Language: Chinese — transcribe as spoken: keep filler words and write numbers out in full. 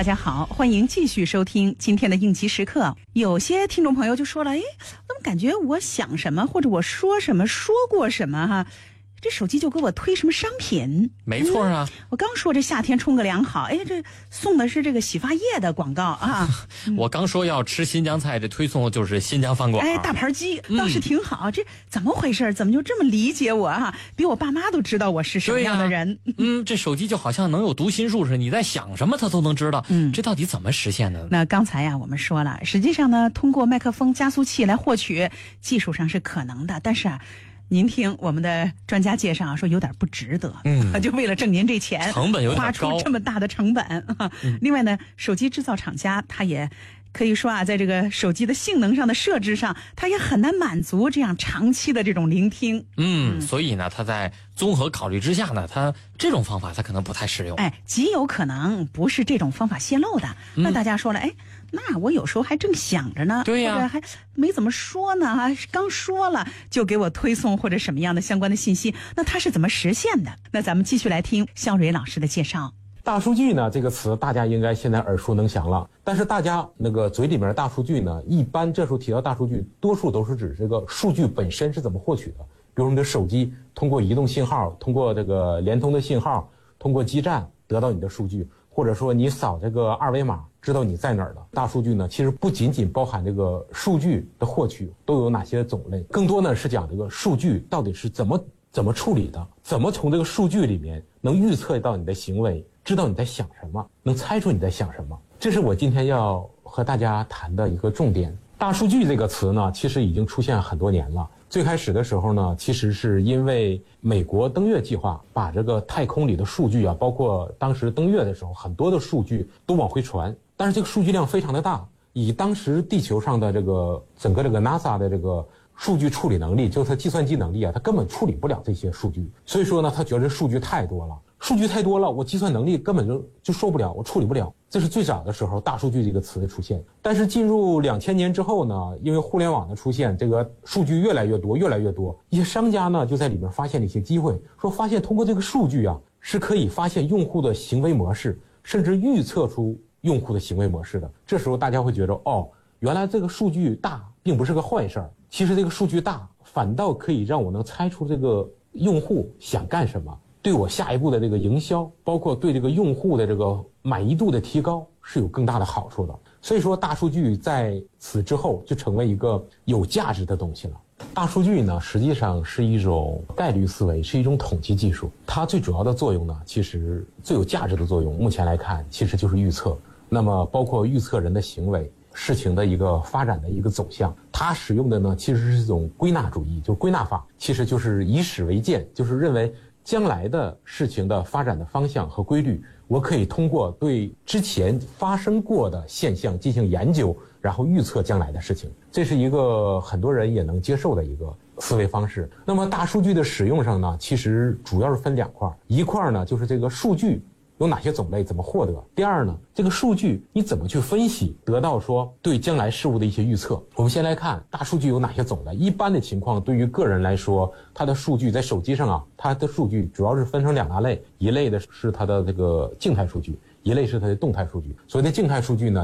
大家好，欢迎继续收听今天的应急时刻。有些听众朋友就说了，哎，怎么感觉我想什么或者我说什么说过什么哈，这手机就给我推什么商品？ 没错啊、 嗯，我刚说这夏天冲个凉好，哎，这送的是这个洗发液的广告啊。 我刚说要吃新疆菜，这推送的就是新疆饭馆。 哎，大盘鸡倒是挺好、嗯，这怎么回事？怎么就这么理解我啊？比我爸妈都知道我是什么样的人。 啊、嗯，这手机就好像能有读心术似的，你在想什么它都能知道。嗯，这到底怎么实现的？ 那刚才呀、啊，我们说了，实际上呢，通过麦克风加速器来获取，技术上是可能的，但是啊。您听我们的专家介绍说有点不值得，嗯，就为了挣您这钱， 成本有点高， 花出这么大的成本啊、嗯。另外呢，手机制造厂家他也可以说啊，在这个手机的性能上的设置上，它也很难满足这样长期的这种聆听。 嗯，嗯所以呢，它在综合考虑之下呢，它这种方法它可能不太适用。 哎，极有可能不是这种方法泄露的。嗯、那大家说了，哎。那我有时候还正想着呢， 对呀、 啊，或者还没怎么说呢，哈，刚说了就给我推送或者什么样的相关的信息，那它是怎么实现的？那咱们继续来听肖蕊老师的介绍。 大数据呢这个词大家应该现在耳熟能详了，但是大家那个嘴里面的大数据呢，一般这时候提到大数据，多数都是指这个数据本身是怎么获取的，比如你的手机通过移动信号，通过这个联通的信号，通过基站得到你的数据。或者说你扫这个二维码知道你在哪儿了。大数据呢其实不仅仅包含这个数据的获取都有哪些种类，更多呢是讲这个数据到底是怎么怎么处理的，怎么从这个数据里面能预测到你的行为，知道你在想什么，能猜出你在想什么。这是我今天要和大家谈的一个重点。大数据这个词呢其实已经出现很多年了，最开始的时候呢其实是因为美国登月计划把这个太空里的数据啊，包括当时登月的时候很多的数据都往回传，但是这个数据量非常的大，以当时地球上的这个整个这个 NASA 的这个数据处理能力，就是它计算机能力啊，它根本处理不了这些数据。所以说呢他觉得数据太多了，数据太多了，我计算能力根本就就受不了，我处理不了。这是最早的时候大数据这个词的出现。但是进入两千年之后呢，因为互联网的出现，这个数据越来越多越来越多，一些商家呢就在里面发现了一些机会，说发现通过这个数据啊是可以发现用户的行为模式，甚至预测出用户的行为模式的。这时候大家会觉得，哦，原来这个数据大并不是个坏事儿，其实这个数据大反倒可以让我能猜出这个用户想干什么，对我下一步的这个营销，包括对这个用户的这个满意度的提高是有更大的好处的。所以说大数据在此之后就成为一个有价值的东西了。大数据呢实际上是一种概率思维，是一种统计技术，它最主要的作用呢，其实最有价值的作用目前来看其实就是预测。那么包括预测人的行为，事情的一个发展的一个走向，它使用的呢其实是一种归纳主义，就归纳法，其实就是以史为鉴，就是认为将来的事情的发展的方向和规律，我可以通过对之前发生过的现象进行研究，然后预测将来的事情。这是一个很多人也能接受的一个思维方式。那么大数据的使用上呢，其实主要是分两块，一块呢就是这个数据有哪些种类，怎么获得。第二呢，这个数据你怎么去分析，得到说对将来事物的一些预测。我们先来看大数据有哪些种类。一般的情况，对于个人来说，它的数据在手机上啊，它的数据主要是分成两大类，一类的是它的这个静态数据，一类是它的动态数据。所谓的静态数据呢，